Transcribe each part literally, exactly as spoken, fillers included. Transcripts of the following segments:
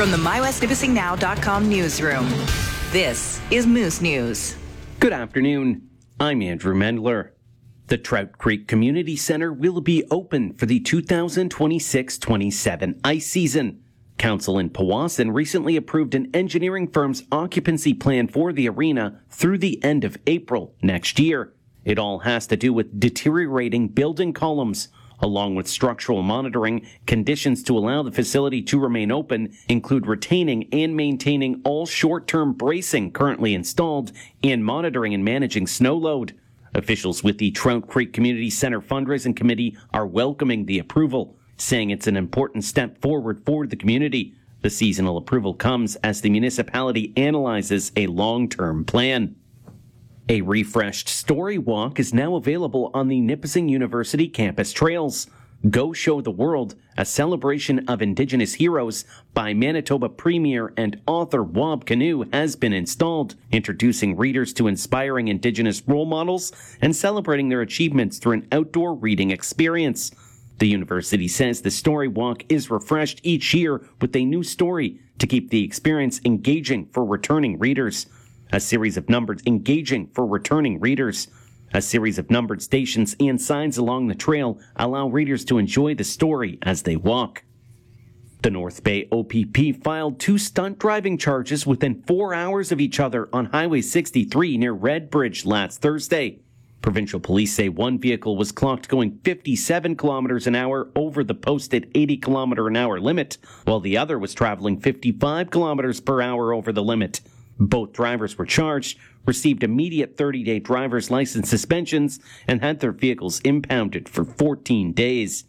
From the my west nipissing now dot com newsroom, this is Moose News. Good afternoon. I'm Andrew Mendler. The Trout Creek Community Center will be open for the two thousand twenty-six twenty-seven ice season. Council in Powassan recently approved an engineering firm's occupancy plan for the arena through the end of April next year. It all has to do with deteriorating building columns. Along with structural monitoring, conditions to allow the facility to remain open include retaining and maintaining all short-term bracing currently installed and monitoring and managing snow load. Officials with the Trout Creek Community Center Fundraising Committee are welcoming the approval, saying it's an important step forward for the community. The seasonal approval comes as the municipality analyzes a long-term plan. A refreshed story walk is now available on the Nipissing University campus trails. Go Show the World, a celebration of Indigenous heroes by Manitoba Premier and author Wab Kinew, has been installed, introducing readers to inspiring Indigenous role models and celebrating their achievements through an outdoor reading experience. The university says the story walk is refreshed each year with a new story to keep the experience engaging for returning readers. A series of numbered engaging for returning readers. A series of numbered stations and signs along the trail allow readers to enjoy the story as they walk. The North Bay O P P filed two stunt driving charges within four hours of each other on Highway sixty-three near Redbridge last Thursday. Provincial police say one vehicle was clocked going fifty-seven kilometers an hour over the posted eighty kilometer an hour limit, while the other was traveling fifty-five kilometers per hour over the limit. Both drivers were charged, received immediate thirty-day driver's license suspensions, and had their vehicles impounded for fourteen days.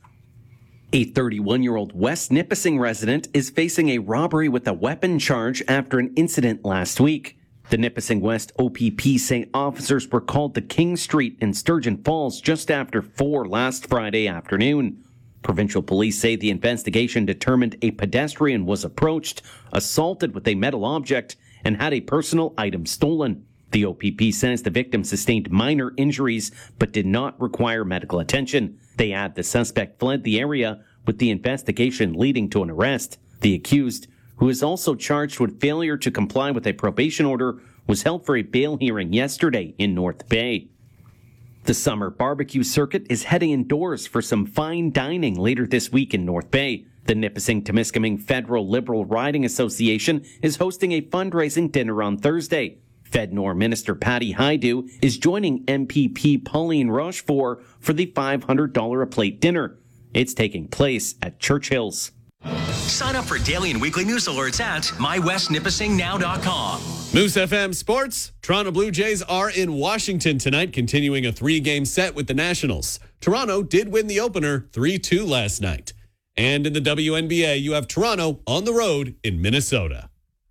A thirty-one-year-old West Nipissing resident is facing a robbery with a weapon charge after an incident last week. The Nipissing West O P P say officers were called to King Street in Sturgeon Falls just after four last Friday afternoon. Provincial police say the investigation determined a pedestrian was approached, assaulted with a metal object, and had a personal item stolen. The O P P says the victim sustained minor injuries but did not require medical attention. They add the suspect fled the area, with the investigation leading to an arrest. The accused, who is also charged with failure to comply with a probation order, was held for a bail hearing yesterday in North Bay. The summer barbecue circuit is heading indoors for some fine dining later this week in North Bay. The Nipissing-Temiskaming Federal Liberal Riding Association is hosting a fundraising dinner on Thursday. Fednor Minister Patty Hajdu is joining M P P Pauline Rochefort for the five hundred dollars a plate dinner. It's taking place at Churchill's. Sign up for daily and weekly news alerts at my west nipissing now dot com. Moose F M Sports. Toronto Blue Jays are in Washington tonight, continuing a three-game set with the Nationals. Toronto did win the opener three two last night. And in the W N B A, you have Toronto on the road in Minnesota.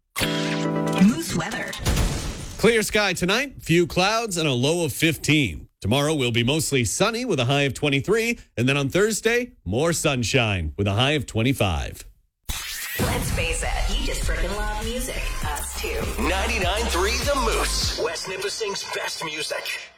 Moose weather. Clear sky tonight, few clouds, and a low of fifteen. Tomorrow will be mostly sunny with a high of twenty-three. And then on Thursday, more sunshine with a high of twenty-five. Let's face it, you just freaking love music. Us too. ninety-nine point three The Moose. West Nipissing's best music.